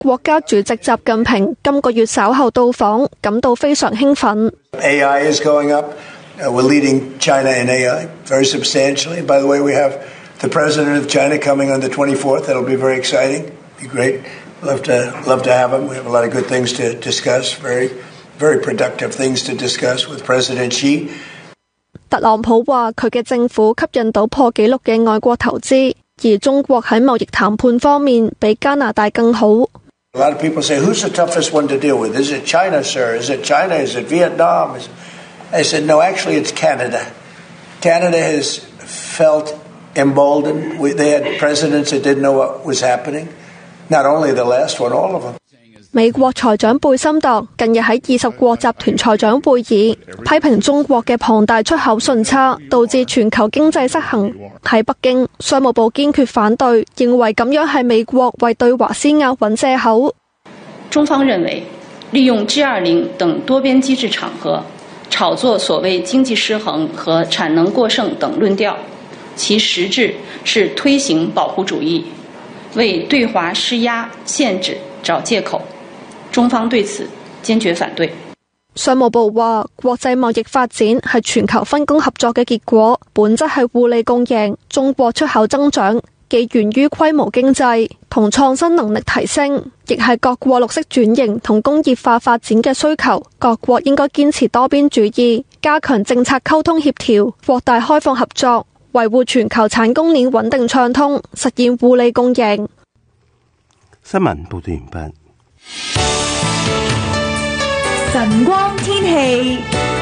國家主席習近平今個月稍後到訪，感到非常興奮。 AI is going up. We're leading China in AI very substantially. By the way, we have the president of China coming on the 24th. That'll be very exciting. Be great. Love to have him. We have a lot of good things to discuss. Very productive things to discuss with President Xi. 特朗普話佢嘅政府吸引到破紀錄嘅外國投資，而中國喺貿易談判方面比加拿大更好。 A lot of people say, who's the toughest one to deal with? Is it China, sir? Is it China? Is it Vietnam? I said, no, actually it's Canada. Canada has felt emboldened. They had presidents that didn't know what was happening. Not only the last one, all of them. 美國財長貝森特近日喺20國集團財長會議批評中國嘅龐大出口順差，導致全球經濟失衡。喺北京，商務部堅決反對，認為咁樣係美國為對華施壓揾藉口。 中方認為，利用 G20 等多邊機制場合，炒作所謂經濟失衡和產能過剩等論調，其實質是推行保護主義，為對華施壓限制找藉口。中方對此堅決反對。 商務部話，國際貿易發展係全球分工合作嘅結果，本質係互利共贏。中國出口增長既源於規模經濟同創新能力提升，亦係各國綠色轉型同工業化發展嘅需求。各國應該堅持多邊主義，加強政策溝通協調，擴大開放合作，維護全球產供鏈穩定暢通，實現互利共贏。 新聞報道完畢。 晨光天氣。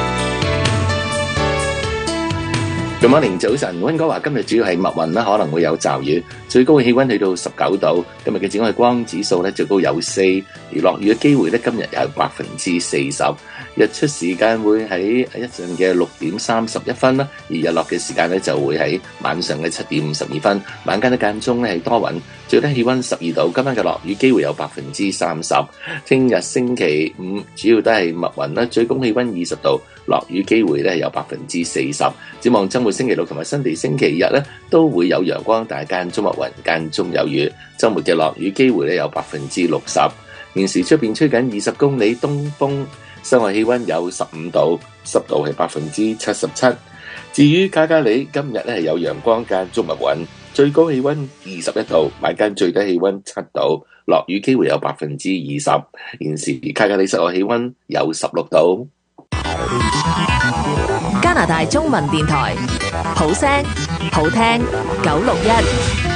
Good morning，早晨，溫哥華今日主要係密雲啦，可能會有驟雨，最高嘅氣溫去到19度。今日嘅紫外光指數咧最高有4，而落雨嘅機會咧今日有40%。日出時間會喺一陣嘅6點31分啦，而日落嘅時間咧就會喺晚上嘅7點52分。晚間嘅間中咧係多雲，最低氣溫12度。今晚嘅落雨機會有30%。聽日星期五主要都係密雲啦，最高氣溫20度，落雨機會咧有40%。展望周末星期六同埋新地星期日咧都會有陽光，但係間中密雲，間中有雨。周末嘅落雨機會咧有60%。現時出邊吹緊20公里東風，室外氣溫有15度，濕度係77%。至於加加利，今日咧係有陽光間中密雲，最高氣溫21度，晚間最低氣溫7度，落雨機會有20%。現時加加利室外氣溫有16度。 加拿大中文電台，好聲好聽961。